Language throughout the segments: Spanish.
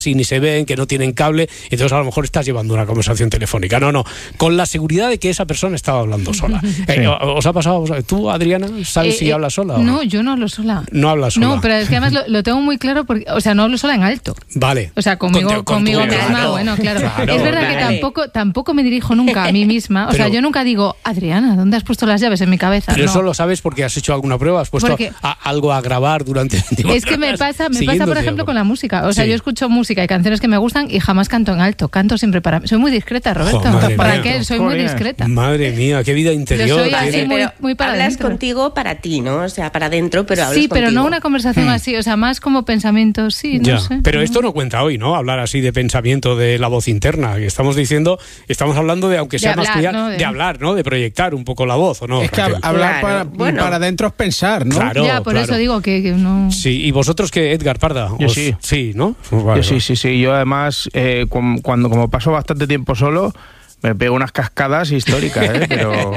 y ni se ven, que no tienen cable, entonces a lo mejor estás llevando una conversación telefónica. No, con la seguridad de que esa persona estaba hablando sola. ¿Os ha pasado? ¿Tú, Adriana, sabes si hablas sola? No, yo no hablo sola. No hablas sola. No, pero es que además lo tengo muy claro, porque, o sea, no hablo sola en alto. Vale. O sea, conmigo misma, bueno, claro. Es verdad que tampoco me dirijo nunca a mí misma. O sea, yo nunca digo, Adriana, ¿dónde has puesto las llaves en mi cabeza? Pero eso lo sabes porque has hecho alguna prueba, has puesto algo a grabar durante... Es que me pasa, por ejemplo, con la música. O sea, yo escucho música y canciones que me gustan y jamás canto en alto. Canto siempre para mí. Soy muy discreta, Roberto. ¿Para qué? Soy muy discreta. Madre mía, qué vida interior. Yo soy así muy para hablas adentro. Contigo para ti, ¿no? O sea, para adentro, pero hablas contigo. Sí, pero no una conversación así, o sea, más como pensamientos, no sé. Pero esto no cuenta hoy, ¿no? Hablar así de pensamiento, de la voz interna. Estamos hablando de, aunque sea más que ya, de hablar, ¿no? De proyectar un poco la voz, ¿o no? Es que hablar para adentro es pensar, ¿no? Claro, por eso digo que no... Sí, ¿y vosotros qué, Edgar Parda? Yo sí. Sí, ¿no? Vale, yo sí. Yo además, cuando como paso bastante tiempo solo, me pego unas cascadas históricas, pero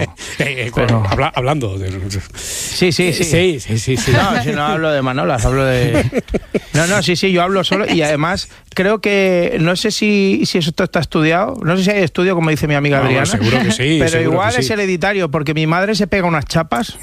hablando de... Sí. No, si no hablo de manolas, hablo de... Sí, yo hablo solo y además creo que, no sé si eso está estudiado, no sé si hay estudio, como dice mi amiga Adriana. Seguro que sí. Pero igual es hereditario, porque mi madre se pega unas chapas,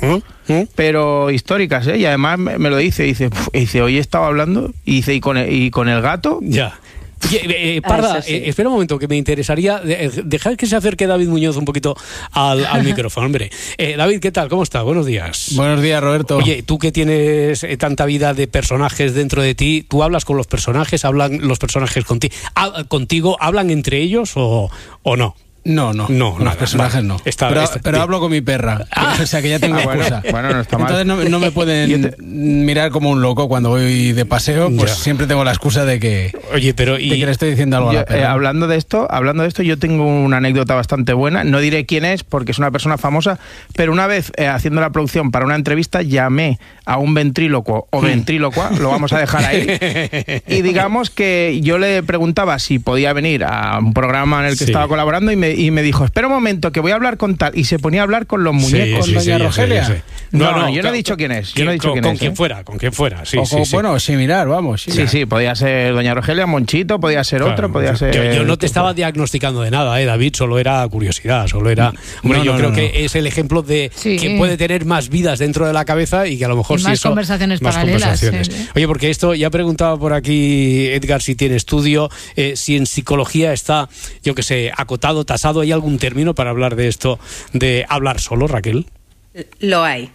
pero históricas, y además me lo dice, hoy he estado hablando, y con el gato... Ya. Parda, espera un momento, que me interesaría dejar que se acerque David Muñoz un poquito al micrófono, hombre. David, ¿qué tal? ¿Cómo está? Buenos días. Buenos días, Roberto. Oye, tú que tienes tanta vida de personajes dentro de ti, ¿tú hablas con los personajes? ¿Hablan los personajes contigo? ¿Hablan entre ellos o no? No, los personajes no. Pero hablo con mi perra, o sea que ya tengo excusa. Bueno, no está mal. Entonces no me pueden mirar como un loco cuando voy de paseo, pues siempre tengo la excusa de que, que le estoy diciendo algo a la perra. Hablando de esto, yo tengo una anécdota bastante buena. No diré quién es porque es una persona famosa, pero una vez haciendo la producción para una entrevista llamé a un ventrílocuo o ventrílocua, lo vamos a dejar ahí, y digamos que yo le preguntaba si podía venir a un programa en el que estaba colaborando y me dijo, espera un momento, que voy a hablar con tal, y se ponía a hablar con los muñecos. ¿Con doña Rogelia? No, yo no he dicho quién es. Con quien fuera. Bueno, similar, vamos. Sí, podía ser doña Rogelia, Monchito, podía ser otro, podía ser... Yo no te estaba diagnosticando de nada, David, solo era curiosidad, yo creo que es el ejemplo de que puede tener más vidas dentro de la cabeza y que a lo mejor más conversaciones paralelas. Oye, porque esto, ya preguntaba por aquí Edgar si tiene estudio, si en psicología está, yo que sé, acotado, tasado. ¿Hay algún término para hablar de esto, de hablar solo, Raquel? Lo hay.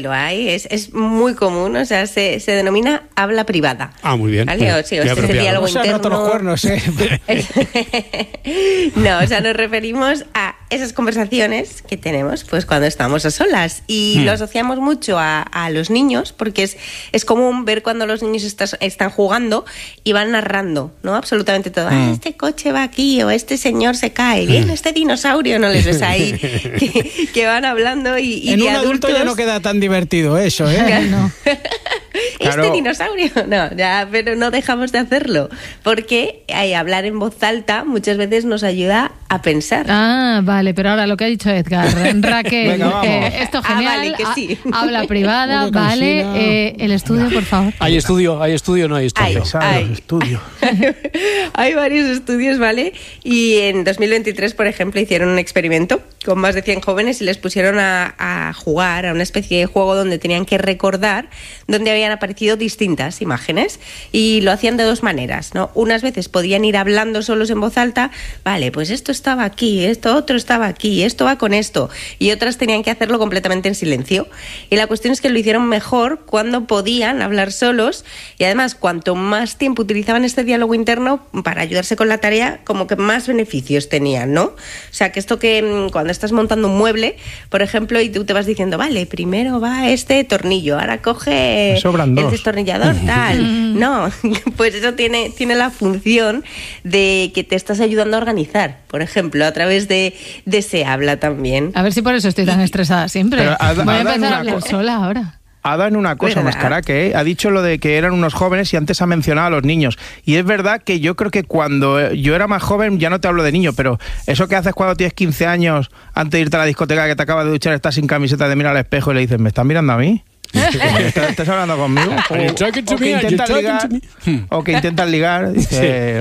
Es muy común, o sea, se denomina habla privada. Ah, muy bien. ¿Vale? O sea, es diálogo interno. Los cuernos, No, o sea, nos referimos a esas conversaciones que tenemos pues cuando estamos a solas, y lo asociamos mucho a los niños, porque es común ver cuando los niños están jugando y van narrando, ¿no? Absolutamente todo. Este coche va aquí, o este señor se cae, viene este dinosaurio, no les ves ahí, que van hablando y en un adulto ya no queda tan divertido eso, No. Este dinosaurio, pero no dejamos de hacerlo, porque hablar en voz alta muchas veces nos ayuda a pensar. Ah, vale, pero ahora lo que ha dicho Edgar, Raquel, venga, esto genial, vale, que sí. Habla privada, vale, el estudio, por favor. ¿Hay estudio o no hay estudio? Hay estudio. Hay varios estudios, ¿vale? Y en 2023, por ejemplo, hicieron un experimento con más de 100 jóvenes y les pusieron a jugar a una especie de juego donde tenían que recordar donde habían aparecido distintas imágenes, y lo hacían de dos maneras, ¿no? Unas veces podían ir hablando solos en voz alta, vale, pues esto estaba aquí, esto otro estaba aquí, esto va con esto, y otras tenían que hacerlo completamente en silencio. Y la cuestión es que lo hicieron mejor cuando podían hablar solos, y además cuanto más tiempo utilizaban este diálogo interno para ayudarse con la tarea, como que más beneficios tenían, ¿no? O sea, que esto que cuando estás montando un mueble, por ejemplo, y tú te vas diciendo, vale, primero va este tornillo, ahora coge el destornillador, tal. No, pues eso tiene la función de que te estás ayudando a organizar, por ejemplo, a través de ese habla también. A ver si por eso estoy tan estresada siempre. Voy a empezar a hablar sola ahora. Ha dado en una cosa, Mascaraque, ha dicho lo de que eran unos jóvenes y antes ha mencionado a los niños. Y es verdad que yo creo que cuando yo era más joven, ya no te hablo de niño, pero eso que haces cuando tienes 15 años, antes de irte a la discoteca, que te acabas de duchar, estás sin camiseta, te miras al espejo y le dices, ¿me estás mirando a mí? ¿Estás hablando conmigo? O que intentas ligar, dice,